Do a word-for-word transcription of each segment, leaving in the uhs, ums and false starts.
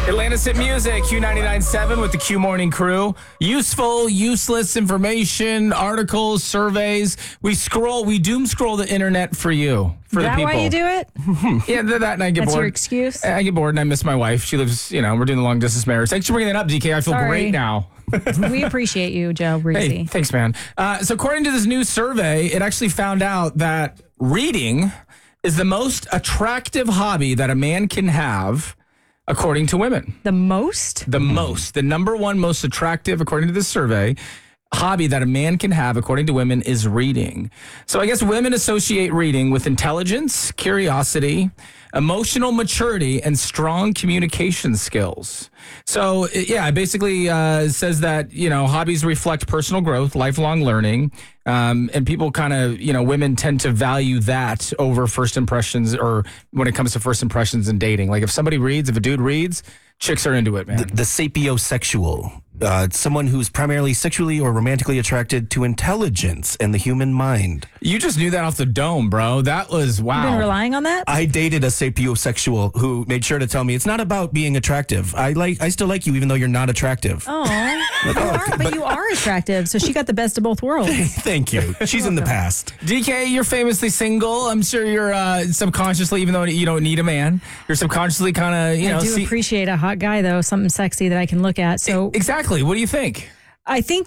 Atlantis Hit Music, Q ninety-nine point seven with the Q Morning Crew. Useful, useless information, articles, surveys. We scroll, we doom scroll the internet for you, for Is the that people. why you do it? Yeah, that and I get That's bored. your excuse? I get bored and I miss my wife. She lives, you know, we're doing the long distance marriage. Thanks for bringing that up, D K. I feel Sorry. great now. We appreciate you, Joe Breezy. Hey, thanks, man. Uh, so according to this new survey, it actually found out that reading is the most attractive hobby that a man can have, according to women. The most? The most, the number one most attractive, according to this survey, hobby that a man can have, according to women, is reading. So I guess women associate reading with intelligence, curiosity, emotional maturity, and strong communication skills. So yeah, it basically uh, says that, you know, hobbies reflect personal growth, lifelong learning, um, and people kind of, you know, women tend to value that over first impressions, or when it comes to first impressions in dating. Like if somebody reads, if a dude reads, chicks are into it, man. The, the sapiosexual, uh, someone who's primarily sexually or romantically attracted to intelligence and the human mind. You just knew that off the dome, bro. That was wow. You've been relying on that? I dated a sapiosexual who made sure to tell me it's not about being attractive. I like, I still like you even though you're not attractive. Oh, you are, but you are attractive, so she got the best of both worlds. Thank you. She's in the past. D K, you're famously single. I'm sure you're uh, subconsciously, even though you don't need a man, you're subconsciously kind of, you I know. do see- appreciate a hot guy, though, something sexy that I can look at. So Exactly. What do you think? I think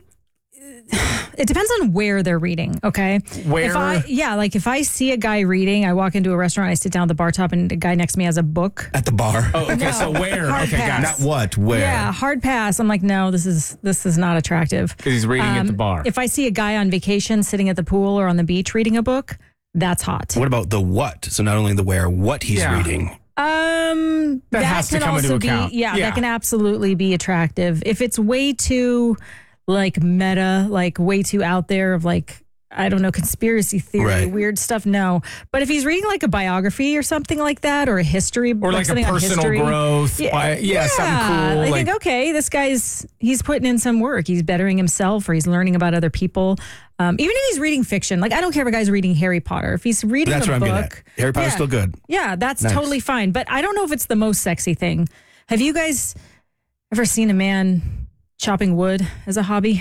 it depends on where they're reading, okay? Where? If I, yeah, like if I see a guy reading, I walk into a restaurant, I sit down at the bar top, and the guy next to me has a book. At the bar. Oh, okay. No, So where? hard Okay, pass. guys. Not what, where? Yeah, hard pass. I'm like, no, this is this is not attractive. Because he's reading at the Um, bar. If I see a guy on vacation sitting at the pool or on the beach reading a book, that's hot. What about the what? So not only the where, what he's Yeah. reading. Um, That that, has to can come into also be, account. yeah, Yeah. that can absolutely be attractive. If it's way too like meta, like way too out there of like, I don't know, conspiracy theory, Right. weird stuff, no. But if he's reading like a biography or something like that, or a history, or like a something on personal history, growth. Yeah, bi- yeah, something cool. I like, think, okay, this guy's, he's putting in some work. He's bettering himself, or he's learning about other people. Um, even if he's reading fiction, like I don't care if a guy's reading Harry Potter. If he's reading That's a what I'm book, getting at. Harry Potter's yeah, still good. Yeah, that's Nice. totally fine. But I don't know if it's the most sexy thing. Have you guys ever seen a man chopping wood as a hobby?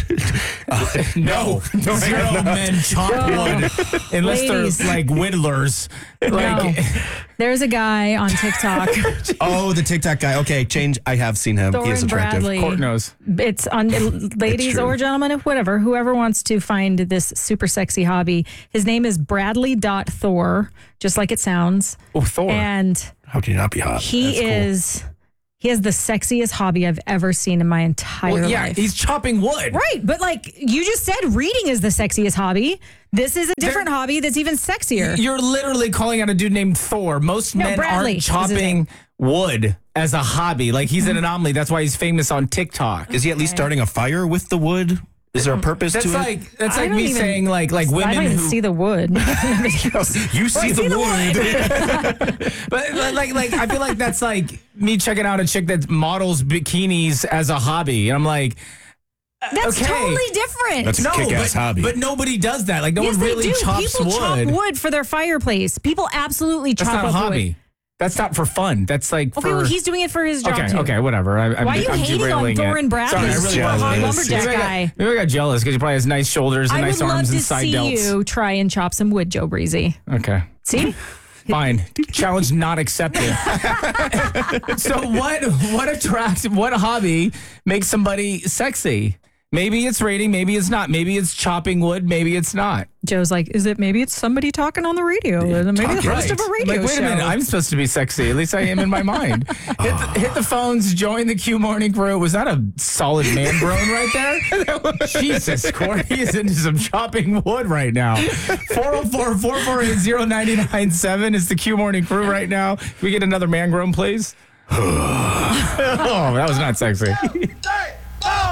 no, zero men chop wood unless Ladies. they're like whittlers. Like, No. There's a guy on TikTok, Oh, the TikTok guy. Okay, change. I have seen him. he is Thorin attractive. Bradley. Court knows. It's on ladies true. or gentlemen, whatever, whoever wants to find this super sexy hobby. His name is Bradley.Thor, just like it sounds. Oh, Thor. And How can you not be hot? he That's cool. is, he has the sexiest hobby I've ever seen in my entire well, yeah, life. he's chopping wood. Right, but like you just said, reading is the sexiest hobby. This is a different There- hobby that's even sexier. You're literally calling out a dude named Thor. Most No, men Bradley aren't is his chopping name. wood as a hobby. Like he's an anomaly. That's why he's famous on TikTok. Is he at least starting a fire with the wood? Is there a purpose That's to like that's I like don't me even- saying like like women I don't even who see the wood. it? You see, see the, the wood. but but, like like I feel like that's like me checking out a chick that models bikinis as a hobby, and I'm like, That's Okay. totally different. That's a no, kick-ass but, hobby. but nobody does that. Like no yes, one really they do. chops People wood. chop wood for their fireplace. People absolutely That's chop not a up hobby. wood. That's not for fun. That's like Okay, for. well, he's doing it for his job Okay, too. okay, whatever. I, I'm, Why are you I'm hating on derailing it. Thorin Bradley? Sorry, I He's really jealous. was. lumberjack Maybe I got- guy. Maybe I got jealous because he probably has nice shoulders and I nice would love arms to and side see delts. you try and chop some wood, Joe Breezy. Okay. See? Fine. Challenge not accepted. So what what attracts what hobby makes somebody sexy? Maybe it's rating, maybe it's not. Maybe it's chopping wood, maybe it's not. Joe's like, is it maybe it's somebody talking on the radio? Maybe the host Right. of a radio like, wait show. a minute, I'm supposed to be sexy. At least I am in my mind. Hit, the, hit the phones, join the Q Morning Crew. Was that a solid man groan right there? Jesus, Corey is into some chopping wood right now. four oh four, four four eight, oh nine nine seven is the Q Morning Crew right now. Can we get another man groan, please? Oh, that was not sexy.